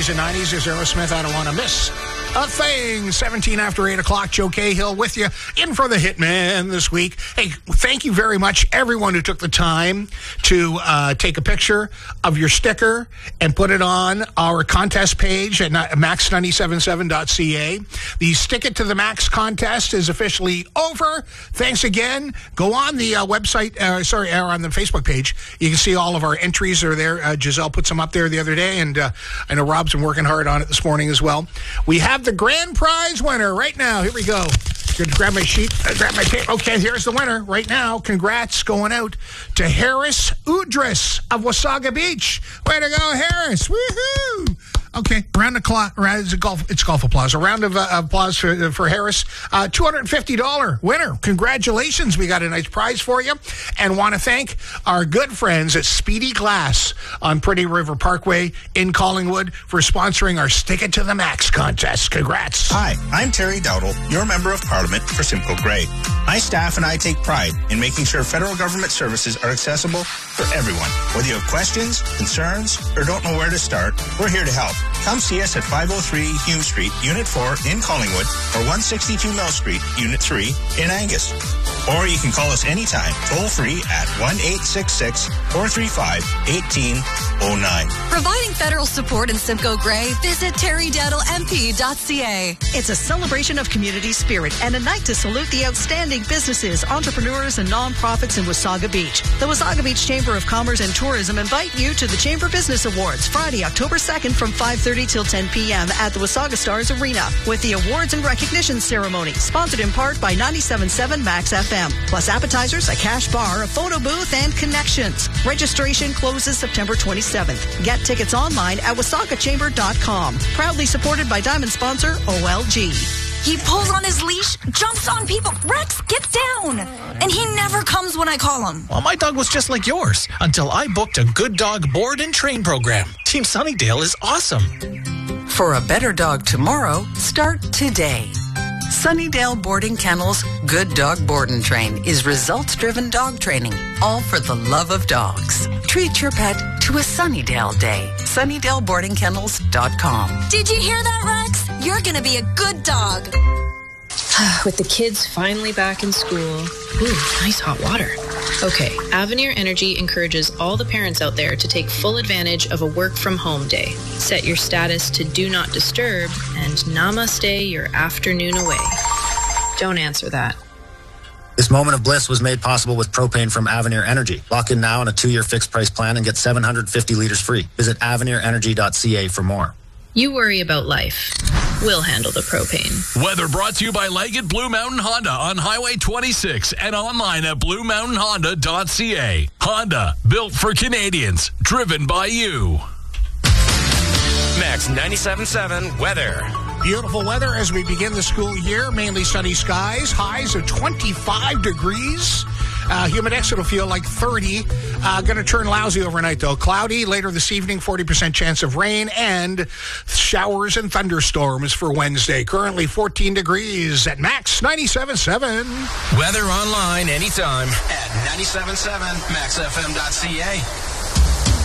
80s and 90s is Aerosmith. I don't want to miss a thing. 17 after 8 o'clock. Joe Cahill with you in for the Hitman this week. Hey, thank you very much, everyone who took the time to take a picture of your sticker and put it on our contest page at max977.ca. The Stick It to the Max contest is officially over. Thanks again. Go on the website, or on the Facebook page. You can see all of our entries are there. Giselle put some up there the other day, and I know Rob's been working hard on it this morning as well. We have the grand prize winner right now. Here we go. Good to grab my sheet, grab my tape. Okay, here's the winner right now. Congrats going out to Harris Udris of Wasaga Beach. Way to go, Harris. Woohoo! Okay, round of clock. It's golf applause. A round of applause for Harris. $250 winner. Congratulations. We got a nice prize for you. And want to thank our good friends at Speedy Glass on Pretty River Parkway in Collingwood for sponsoring our Stick It to the Max contest. Congrats. Hi, I'm Terry Dowdle, your Member of Parliament for Simcoe Grey. My staff and I take pride in making sure federal government services are accessible for everyone. Whether you have questions, concerns, or don't know where to start, we're here to help. Come see us at 503 Hume Street, Unit 4 in Collingwood, or 162 Mill Street, Unit 3 in Angus. Or you can call us anytime, toll-free at 1-866-435-1809. Providing federal support in Simcoe Grey, visit terrydowdlemp.ca. It's a celebration of community spirit and a night to salute the outstanding businesses, entrepreneurs, and nonprofits in Wasaga Beach. The Wasaga Beach Chamber of Commerce and Tourism invite you to the Chamber Business Awards, Friday, October 2nd from 5:30 till 10 p.m. at the Wasaga Stars Arena, with the awards and recognition ceremony, sponsored in part by 97.7 Max FM, plus appetizers, a cash bar, a photo booth, and connections. Registration closes September 27th. Get tickets online at wasagachamber.com. Proudly supported by Diamond sponsor OLG. He pulls on his leash, jumps on people. Rex, get down! And he never comes when I call him. Well, my dog was just like yours until I booked a Good Dog board and train program. Team Sunnydale is awesome. For a better dog tomorrow, start today. Sunnydale Boarding Kennels Good Dog Board and Train is results-driven dog training, all for the love of dogs. Treat your pet to a Sunnydale day. SunnydaleBoardingKennels.com. Did you hear that, Rex? You're going to be a good dog. With the kids finally back in school. Ooh, nice hot water. Okay, Avenir Energy encourages all the parents out there to take full advantage of a work-from-home day. Set your status to Do Not Disturb and namaste your afternoon away. Don't answer that. This moment of bliss was made possible with propane from Avenir Energy. Lock in now on a 2-year fixed price plan and get 750 liters free. Visit AvenirEnergy.ca for more. You worry about life. We'll handle the propane. Weather brought to you by Leggett Blue Mountain Honda on Highway 26 and online at BlueMountainHonda.ca. Honda, built for Canadians, driven by you. Max 97.7 weather. Beautiful weather as we begin the school year. Mainly sunny skies. Highs of 25 degrees. Humidex, it'll feel like 30. Going to turn lousy overnight, though. Cloudy later this evening, 40% chance of rain, and showers and thunderstorms for Wednesday. Currently 14 degrees at Max 97.7. Weather online anytime at 97.7maxfm.ca.